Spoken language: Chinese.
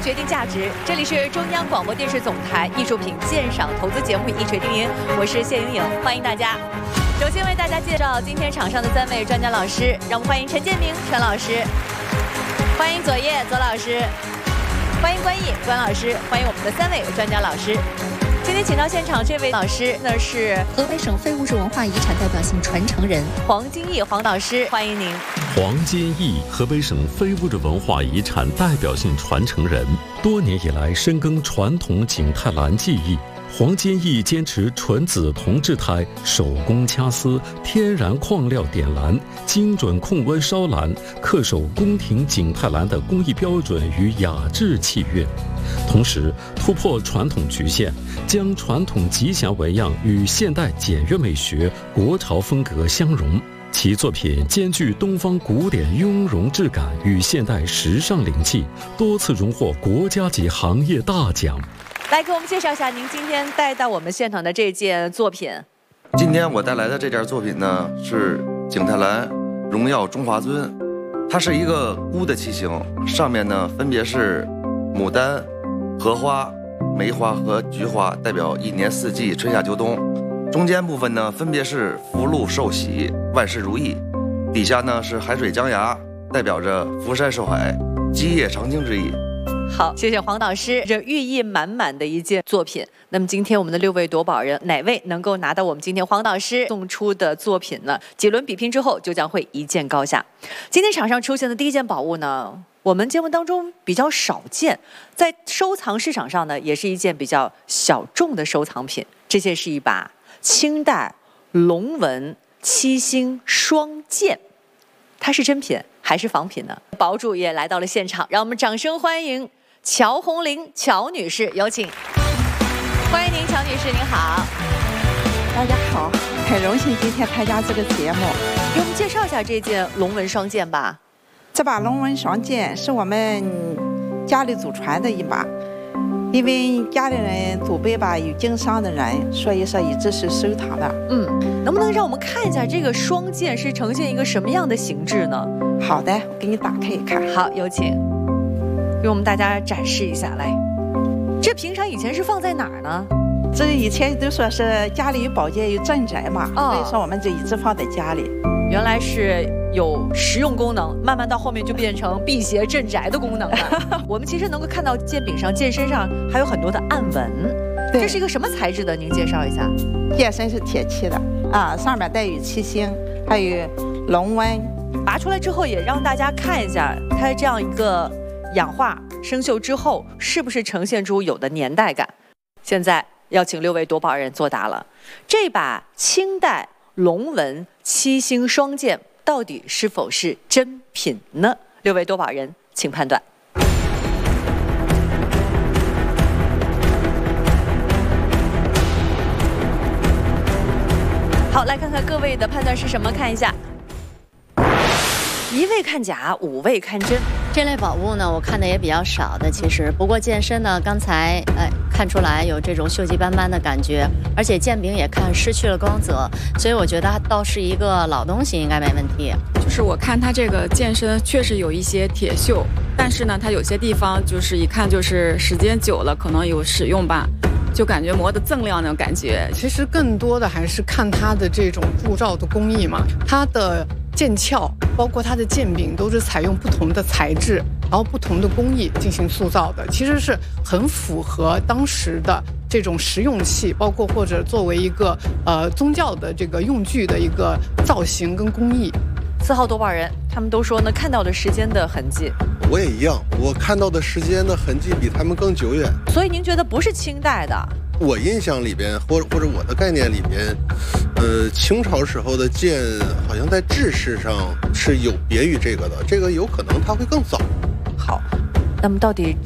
决定价值。这里是中央广播电视总台艺术品鉴赏投资节目《一锤定音》，我是谢莹莹，欢迎大家。首先为大家介绍今天场上的3位专家老师，让我们欢迎陈建明陈老师，欢迎左叶左老师，欢迎关毅关老师，欢迎我们的3位专家老师。今天请到现场这位老师呢是河北省非物质文化遗产代表性传承人黄金义黄老师，欢迎您。 黄金义，河北省非物质文化遗产代表性传承人，多年以来深耕传统景泰蓝技艺。黄金义坚持纯紫铜制胎、手工掐丝、天然矿料点蓝、精准控温烧蓝，恪守宫廷景泰蓝的工艺标准与雅致契约。同时突破传统局限，将传统吉祥纹样与现代简约美学、国潮风格相融。其作品兼具东方古典雍容质感与现代时尚灵气，多次荣获国家级行业大奖。 来给我们介绍一下您今天带到我们现场的这件作品。 今天我带来的这件作品呢，是景泰蓝荣耀中华尊，它是一个菇的器型，上面呢分别是牡丹、荷花、梅花和菊花，代表1年4季春夏秋冬。中间部分呢分别是福禄寿喜、万事如意，底下呢是海水江崖，代表着福山寿海、基业长青之意。 好，谢谢黄导师，这寓意满满的一件作品。那么今天我们的6位夺宝人，哪位能够拿到我们今天黄导师送出的作品呢？几轮比拼之后，就将会一见高下。今天场上出现的第一件宝物呢，我们节目当中比较少见，在收藏市场上呢，也是一件比较小众的收藏品。这件是一把清代龙纹7星双剑，它是真品还是仿品呢？宝主也来到了现场，让我们掌声欢迎乔红玲乔女士，有请。欢迎您，乔女士，您好。 大家好，很荣幸今天参加这个节目。 给我们介绍一下这件龙纹双剑吧。 这把龙纹双剑是我们家里祖传的一把，因为家里人祖辈吧有经商的人，所以说一直是收藏的。 能不能让我们看一下这个双剑是呈现一个什么样的形制呢？ 好的，我给你打开一看。 好，有请，给我们大家展示一下来。这平常以前是放在哪儿呢？ 这以前都说是家里有宝剑有镇宅嘛，所以说我们就一直放在家里。 原来是有实用功能，慢慢到后面就变成辟邪镇宅的功能了。我们其实能够看到剑柄上、剑身上还有很多的暗纹，这是一个什么材质的？您介绍一下。 剑身是铁器的啊，上面带有7星，还有龙纹。 拔出来之后，也让大家看一下它这样一个氧化生锈之后，是不是呈现出有的年代感。现在要请6位夺宝人作答了。这把清代龙纹7星双剑到底是否是真品呢？6位夺宝人，请判断。好，来看看各位的判断是什么，看一下。1位看假，5位看真。 这类宝物呢，我看的也比较少的，其实。不过剑身呢，刚才看出来有这种锈迹斑斑的感觉，而且剑柄也看失去了光泽，所以我觉得它倒是一个老东西，应该没问题。 就是我看它这个剑身确实有一些铁锈，但是呢，它有些地方就是一看就是时间久了，可能有使用吧。就感觉磨得锃亮那种感觉。 其实更多的还是看它的这种铸造的工艺嘛，它的剑鞘包括它的剑柄都是采用不同的材质，然后不同的工艺进行塑造的，其实是很符合当时的这种实用器，包括或者作为一个宗教的这个用具的一个造型跟工艺。 4号夺宝人，他们都说呢，看到了时间的痕迹。 我也一样，我看到的时间的痕迹比他们更久远。 所以您觉得不是清代的？ 我印象里边，或者我的概念里边，清朝时候的剑好像在制式上是有别于这个的，这个有可能它会更早。 好，那么到底